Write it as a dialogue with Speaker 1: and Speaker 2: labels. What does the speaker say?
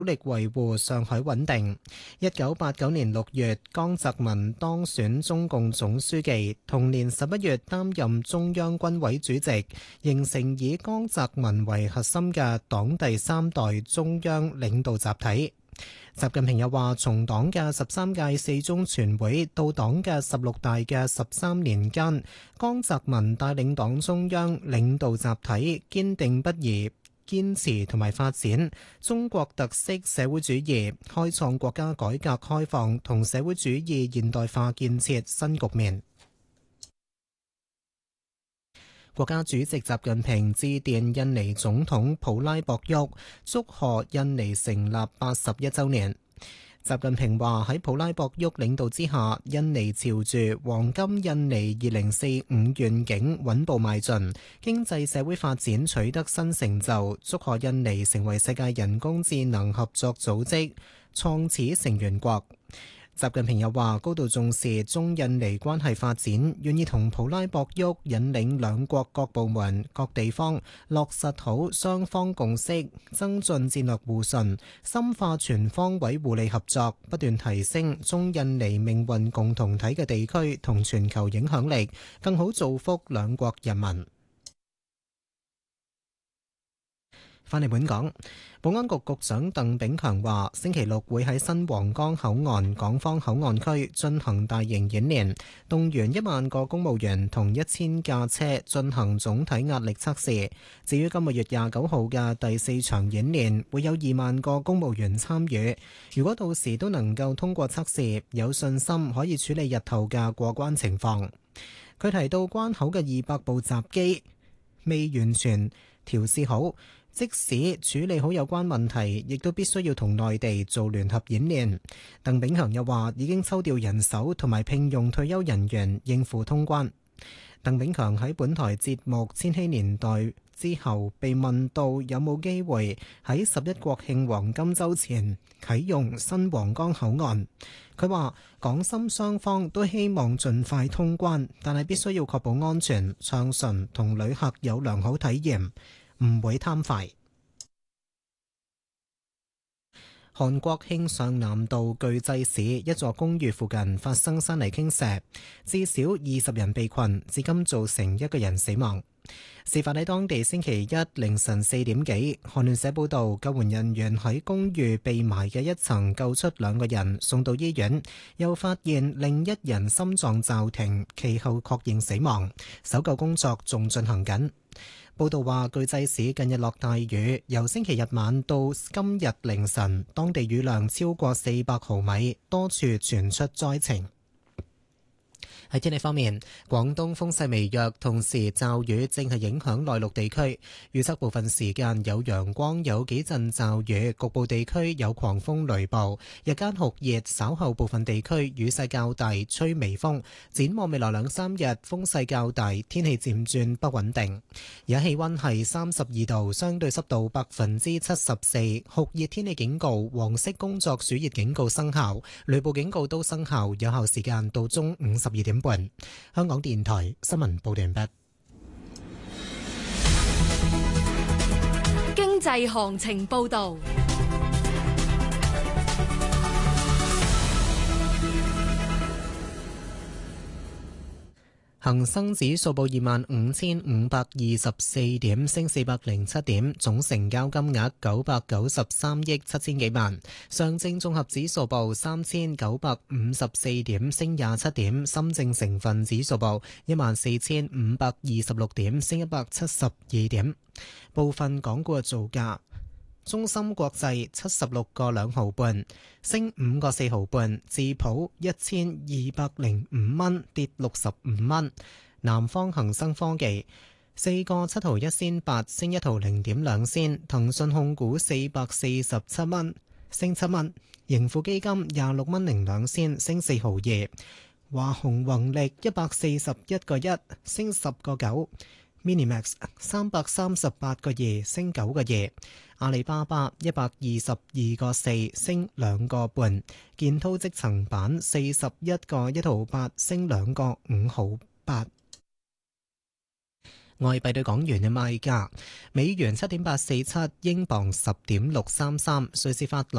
Speaker 1: 力維護上海穩定。1989年6月，江澤民當選中共總書記，同年11月擔任中央軍委主席，形成以江澤民為核心嘅黨第三代中央領導集體。習近平又話，從黨嘅13屆四中全會到黨嘅16大嘅13年間，江澤民帶領黨中央領導集體堅定不移堅持同埋發展中國特色社會主義，開創國家改革開放同社會主義現代化建設新局面。國家主席習近平致電印尼總統普拉博沃，祝賀印尼成立81週年。習近平話，喺普拉博沃領導之下，印尼朝住黃金印尼2045願景穩步邁進，經濟社會發展取得新成就，祝賀印尼成為世界人工智能合作組織創始成員國。習近平又話，高度重視中印尼關係發展，願意同普拉博沃引領兩國各部門、各地方落實好雙方共識，增進戰略互信，深化全方位互利合作，不斷提升中印尼命運共同體嘅地區同全球影響力，更好造福兩國人民。返嚟本港，保安局局長鄧炳強話，星期六會喺新皇崗口岸港方口岸區進行大型演練，動員1萬個公務員同1000架車進行總體壓力測試。至於今個月29號嘅第4場演練，會有2萬個公務員參與。如果到時都能夠通過測試，有信心可以處理日後嘅過關情況。佢提到關口嘅200部閘機未完全調試好，即使處理好有關問題，亦都必須要同內地做聯合演練。鄧炳強又話，已經抽調人手同埋聘用退休人員應付通關。鄧炳強喺本台節目《千禧年代》之後被問到有冇機會喺11國慶黃金週前啟用新皇崗口岸，佢話港深雙方都希望盡快通關，但係必須要確保安全暢順同旅客有良好體驗，唔會貪快。韓國慶尚南道巨濟市一座公寓附近發生山泥傾瀉，至少20人被困，至今造成1個人死亡。事發喺當地星期一凌晨4點幾，韓聯社報道，救援人員喺公寓被埋嘅一層救出2個人，送到醫院，又發現另一人心臟驟停，其後確認死亡。搜救工作仲進行緊。報道話，巨濟市近日落大雨，由星期日晚到今日凌晨，當地雨量超過400毫米，多處傳出災情。喺天氣方面，廣東風勢微弱，同時驟雨正係影響內陸地區。預測部分時間有陽光，有幾陣驟雨，局部地區有狂風雷暴。日間酷熱，稍後部分地區雨勢較大，吹微風。展望未來2-3日，風勢較大，天氣漸轉不穩定。而家氣溫係32度，相對濕度74%，酷熱天氣警告、黃色工作暑熱警告生效，雷暴警告都生效，有效時間到中午12點半。香港電台新聞報道完畢。
Speaker 2: 經濟行情報道。
Speaker 1: 恒生指數報25,524點，升407點，總成交金額993億7千幾萬。上證綜合指數報3,954點，升27點。深證成分指數報14,526點，升172點。部分港股嘅造價。中芯國際76個2毫半，升5個4毫半；智普1205蚊，跌65蚊；南方恒生科技4個7毫1仙8，升1毫0.2仙；騰訊控股447蚊，升7蚊；盈富基金26蚊02仙，升4毫2；華虹宏力141個1，升10個9。Minimax 338個2，升9個2；阿里巴巴122個4，升2個半；建滔積層板41個1毫8，升2個5毫8。 外幣對港元嘅賣價：美元7.847，英鎊10.633，瑞士法郎